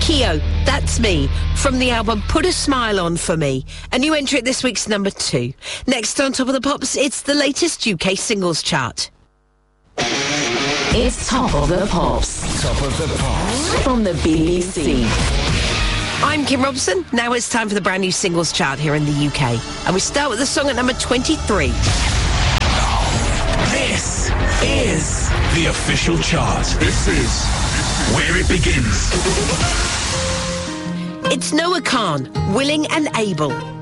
Keo, That's Me, from the album Put a Smile On For Me. A new entry at this week's number 2. Next on Top of the Pops, it's the latest UK singles chart. It's Top of the Pops. Top of the Pops. From the BBC. I'm Kim Robson. Now it's time for the brand new singles chart here in the UK. And we start with the song at number 23. This is the official chart. This is where it begins. It's Noah Khan, Willing and Able.